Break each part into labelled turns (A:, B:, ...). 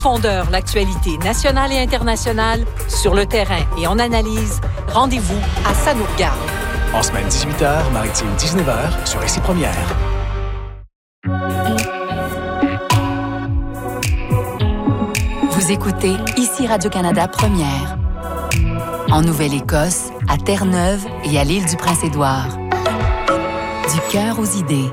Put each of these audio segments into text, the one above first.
A: Fondeur, l'actualité nationale et internationale, sur le terrain et en analyse, rendez-vous à Ça nous regarde.
B: En semaine 18h, maritime 19h, sur Ici Première.
C: Vous écoutez Ici Radio-Canada Première. En Nouvelle-Écosse, à Terre-Neuve et à l'île du Prince-Édouard. Du cœur aux idées.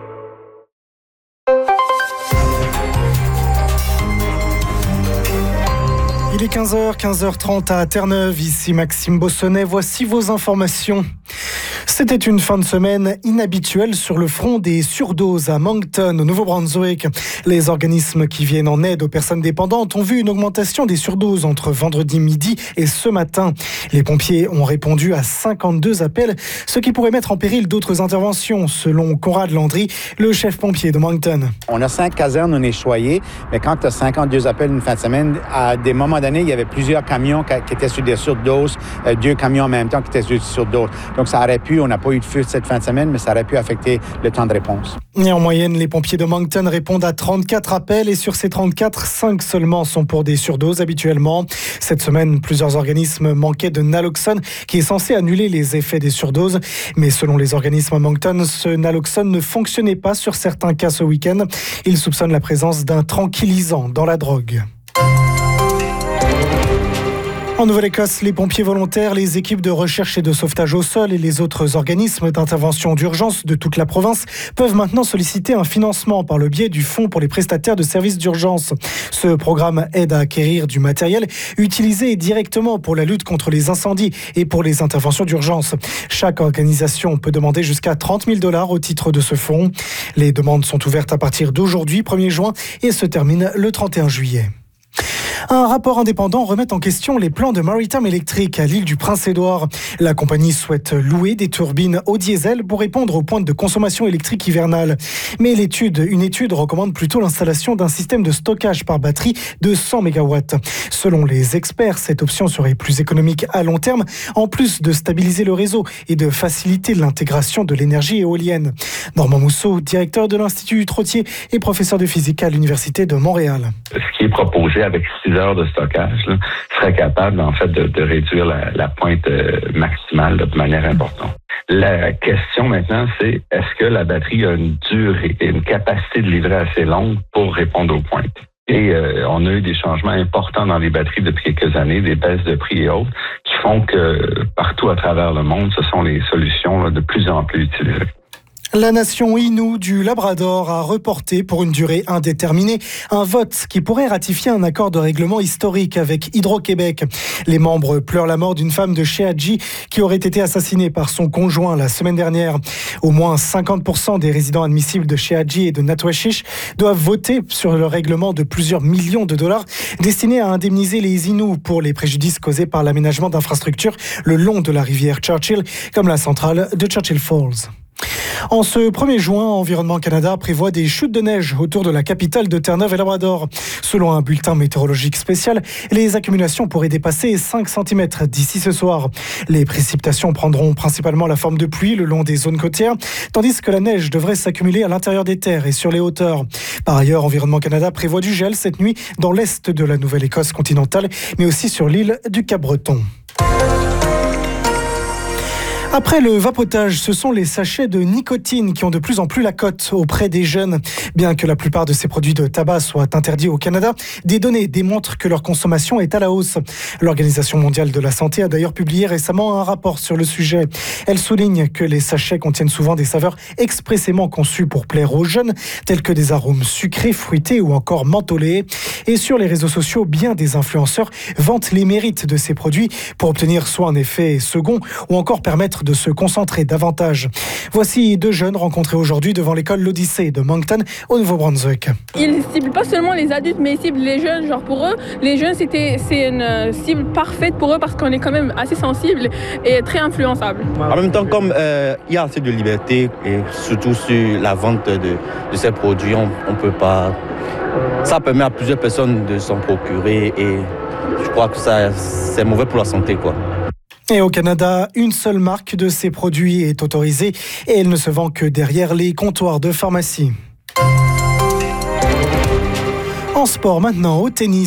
D: Il est 15h30 à Terre-Neuve, ici Maxime Bossonnet, voici vos informations. C'était une fin de semaine inhabituelle sur le front des surdoses à Moncton, au Nouveau-Brunswick. Les organismes qui viennent en aide aux personnes dépendantes ont vu une augmentation des surdoses entre vendredi midi et ce matin. Les pompiers ont répondu à 52 appels, ce qui pourrait mettre en péril d'autres interventions, selon Conrad Landry, le chef pompier de Moncton.
E: On a 5 casernes, on est choyés, mais quand tu as 52 appels une fin de semaine, à des moments donnés, il y avait plusieurs camions qui étaient sur des surdoses, 2 camions en même temps qui étaient sur des surdoses. Donc ça aurait pu, on n'a pas eu de feu cette fin de semaine, mais ça aurait pu affecter le temps de réponse.
D: Et en moyenne, les pompiers de Moncton répondent à 34 appels et sur ces 34, 5 seulement sont pour des surdoses habituellement. Cette semaine, plusieurs organismes manquaient de naloxone qui est censé annuler les effets des surdoses. Mais selon les organismes à Moncton, ce naloxone ne fonctionnait pas sur certains cas ce week-end. Ils soupçonnent la présence d'un tranquillisant dans la drogue. En Nouvelle-Écosse, les pompiers volontaires, les équipes de recherche et de sauvetage au sol et les autres organismes d'intervention d'urgence de toute la province peuvent maintenant solliciter un financement par le biais du Fonds pour les prestataires de services d'urgence. Ce programme aide à acquérir du matériel utilisé directement pour la lutte contre les incendies et pour les interventions d'urgence. Chaque organisation peut demander jusqu'à 30 000 $ au titre de ce fonds. Les demandes sont ouvertes à partir d'aujourd'hui, 1er juin, et se terminent le 31 juillet. Un rapport indépendant remet en question les plans de Maritime Electric à l'île du Prince-Édouard. La compagnie souhaite louer des turbines au diesel pour répondre aux pointes de consommation électrique hivernale. Mais une étude recommande plutôt l'installation d'un système de stockage par batterie de 100 MW. Selon les experts, cette option serait plus économique à long terme, en plus de stabiliser le réseau et de faciliter l'intégration de l'énergie éolienne. Normand Mousseau, directeur de l'Institut Trottier et professeur de physique à l'Université de Montréal.
F: Ce qui est proposé avec 6 heures de stockage là, serait capable en fait de réduire la pointe maximale là, de manière importante. La question maintenant, c'est est-ce que la batterie a une durée et une capacité de livrer assez longue pour répondre aux pointes? Et on a eu des changements importants dans les batteries depuis quelques années, des baisses de prix et autres, qui font que partout à travers le monde, ce sont les solutions là, de plus en plus utilisées.
D: La nation Innu du Labrador a reporté pour une durée indéterminée un vote qui pourrait ratifier un accord de règlement historique avec Hydro-Québec. Les membres pleurent la mort d'une femme de Sheadji qui aurait été assassinée par son conjoint la semaine dernière. Au moins 50% des résidents admissibles de Sheadji et de Natwashish doivent voter sur le règlement de plusieurs millions de dollars destiné à indemniser les Inuits pour les préjudices causés par l'aménagement d'infrastructures le long de la rivière Churchill, comme la centrale de Churchill Falls. En ce 1er juin, Environnement Canada prévoit des chutes de neige autour de la capitale de Terre-Neuve et Labrador. Selon un bulletin météorologique spécial, les accumulations pourraient dépasser 5 cm d'ici ce soir. Les précipitations prendront principalement la forme de pluie le long des zones côtières, tandis que la neige devrait s'accumuler à l'intérieur des terres et sur les hauteurs. Par ailleurs, Environnement Canada prévoit du gel cette nuit dans l'est de la Nouvelle-Écosse continentale, mais aussi sur l'île du Cap-Breton. Après le vapotage, ce sont les sachets de nicotine qui ont de plus en plus la cote auprès des jeunes. Bien que la plupart de ces produits de tabac soient interdits au Canada, des données démontrent que leur consommation est à la hausse. L'Organisation mondiale de la santé a d'ailleurs publié récemment un rapport sur le sujet. Elle souligne que les sachets contiennent souvent des saveurs expressément conçues pour plaire aux jeunes, tels que des arômes sucrés, fruités ou encore mentholés. Et sur les réseaux sociaux, bien des influenceurs vantent les mérites de ces produits pour obtenir soit un effet second ou encore permettre de se concentrer davantage. Voici 2 jeunes rencontrés aujourd'hui devant l'école L'Odyssée de Moncton, au Nouveau-Brunswick.
G: Ils ne ciblent pas seulement les adultes, mais ils ciblent les jeunes. Genre pour eux, les jeunes, c'est une cible parfaite pour eux parce qu'on est quand même assez sensible et très influençable.
H: En même temps, comme il y a assez de liberté et surtout sur la vente de ces produits, on peut pas... Ça permet à plusieurs personnes de s'en procurer et je crois que c'est mauvais pour la santé, quoi.
D: Et au Canada, une seule marque de ces produits est autorisée et elle ne se vend que derrière les comptoirs de pharmacie. En sport maintenant, au tennis.